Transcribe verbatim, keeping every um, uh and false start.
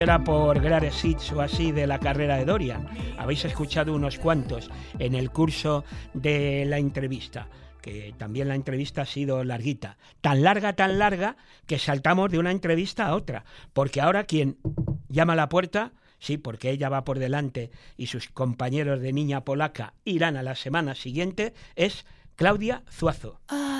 Era por Greatest Hits o así de la carrera de Dorian. Habéis escuchado unos cuantos en el curso de la entrevista, que también la entrevista ha sido larguita. Tan larga, tan larga, que saltamos de una entrevista a otra. Porque ahora quien llama a la puerta, sí, porque ella va por delante y sus compañeros de Niña Polaca irán a la semana siguiente, es Claudia Zuazo.